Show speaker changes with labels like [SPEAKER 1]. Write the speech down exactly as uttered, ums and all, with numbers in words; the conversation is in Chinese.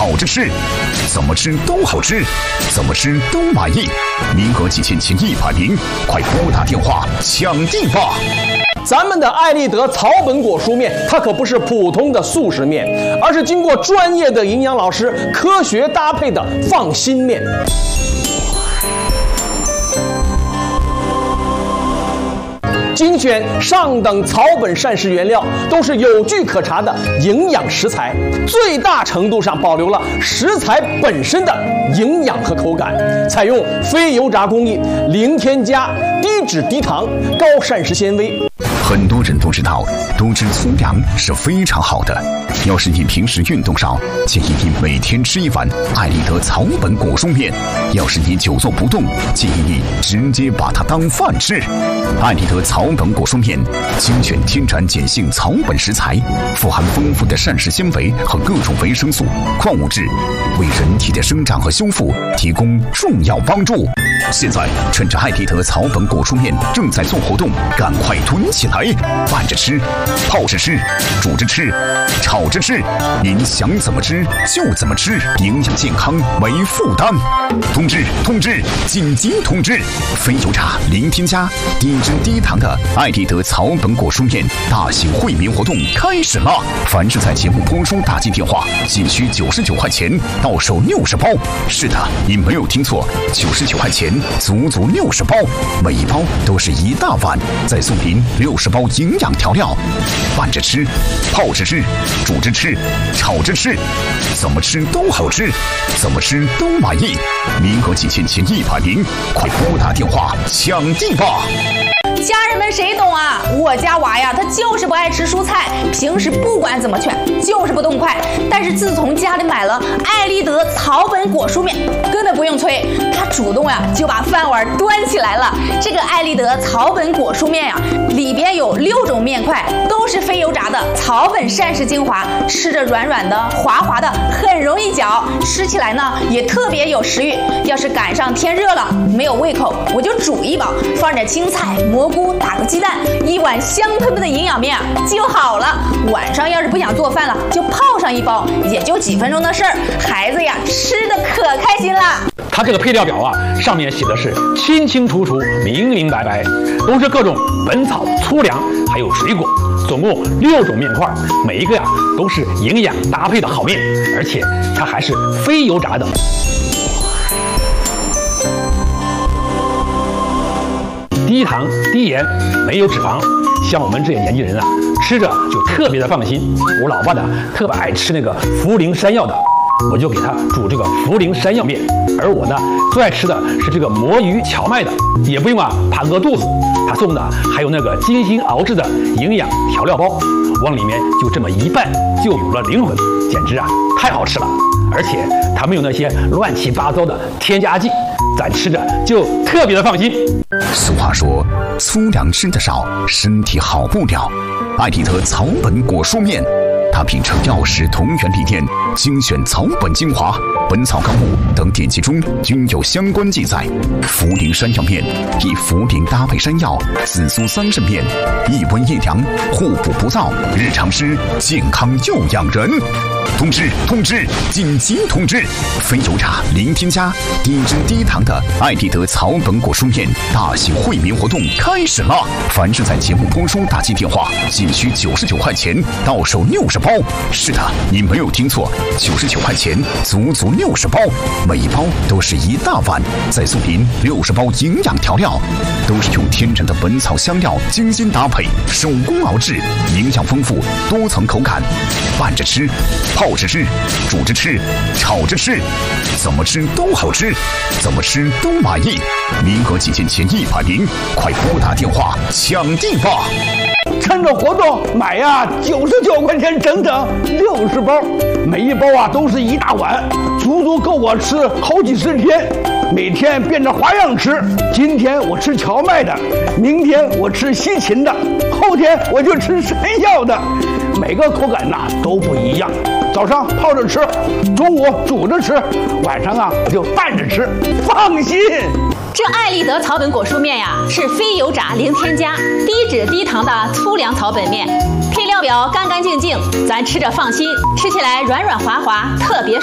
[SPEAKER 1] 炒着吃，怎么吃都好吃，怎么吃都满意。名额仅限前一百名，快拨打电话抢订吧！
[SPEAKER 2] 咱们的艾立德草本果蔬面，它可不是普通的速食面，而是经过专业的营养老师科学搭配的放心面。精选上等草本膳食原料，都是有据可查的营养食材，最大程度上保留了食材本身的营养和口感，采用非油炸工艺，零添加，低脂低糖，高膳食纤维。
[SPEAKER 1] 很多人都知道，多吃粗粮是非常好的。要是你平时运动少，建议你每天吃一碗艾立德草本果蔬面；要是你久坐不动，建议你直接把它当饭吃。艾立德草本果蔬面精选天然碱性草本食材，富含丰富的膳食纤维和各种维生素、矿物质，为人体的生长和修复提供重要帮助。现在趁着艾立德草本果蔬面正在做活动，赶快囤起来！拌着吃，泡着吃，煮着吃，炒着吃，您想怎么吃就怎么吃，营养健康没负担。通知通知，紧急通知！非油炸、零添加、低脂低糖的艾立德草本果蔬面大型惠民活动开始了！凡是在节目播出打进电话，仅需九十九块钱，到手六十包。是的，你没有听错，九十九块钱，足足六十包，每一包都是一大碗，再送您六十包营养调料，拌着吃，泡着吃，煮着吃，炒着吃，怎么吃都好吃，怎么吃都满意。名额仅限前一百名，快拨打电话抢订吧！
[SPEAKER 3] 家人们谁懂啊？我家娃呀，他就是不爱吃蔬菜，平时不管怎么劝，就是不动筷。但是自从家里买了艾立德草本果蔬面，根本不用催，他主动呀就把饭碗端起来了。这个艾立德草本果蔬面呀，里边有六种面块，都是非油炸的草本膳食精华，吃着软软的、滑滑的，很容易嚼，吃起来呢也特别有食欲。要是赶上天热了，没有胃口，我就煮一包，放点青菜、蘑菇，打个鸡蛋，一碗香喷喷的营养面就好了。晚上要是不想做饭了，就泡上一包，也就几分钟的事儿，孩子呀吃的可开心了。
[SPEAKER 4] 它这个配料表啊，上面写的是清清楚楚、明明白白，都是各种本草、粗粮，还有水果，总共六种面块，每一个呀都是营养搭配的好面，而且它还是非油炸的。低糖低盐，没有脂肪，像我们这些年轻人啊，吃着就特别的放心。我老爸呢，特别爱吃那个涪陵山药的，我就给他煮这个涪陵山药面。而我呢，最爱吃的是这个魔芋荞麦的，也不用啊怕饿肚子。他送的还有那个精心熬制的营养调料包，往里面就这么一拌，就有了灵魂，简直啊太好吃了。而且它没有那些乱七八糟的添加剂，咱吃着就特别的放心。
[SPEAKER 1] 俗话说，粗粮吃得少，身体好不了。艾立德草本果蔬面，它秉承药食同源理念，精选草本精华，《本草纲目》等典籍中均有相关记载。涪陵山药面以涪陵搭配山药、紫苏桑葚面，一温一凉，互补不燥，日常吃健康又养人。通知通知，紧急通知！非油炸、零添加、低脂低糖的艾立德草本果蔬面大型惠民活动开始了！凡是在节目播出打进电话，仅需九十九块钱，到手六十包。是的，你没有听错，九十九块钱，足足六十包，每一包都是一大碗，再送您六十包营养调料，都是用天然的本草香料精心搭配，手工熬制，营养丰富，多层口感，拌着吃，泡着吃，煮着吃，炒着吃，怎么吃都好吃，怎么吃都满意。名额仅限前一百名，快拨打电话抢订吧！
[SPEAKER 5] 趁着活动买呀，九十九块钱整整六十包，每一包啊都是一大碗，足足够我吃好几十天。每天变着花样吃，今天我吃荞麦的，明天我吃西芹的，后天我就吃山药的，每个口感呐都不一样。早上泡着吃，中午煮着吃，晚上啊我就拌着吃，放心。
[SPEAKER 3] 这艾立德草本果蔬面呀，是非油炸、零添加、低脂低糖的粗粮草本面，配料表干干净净，咱吃着放心，吃起来软软滑滑，特别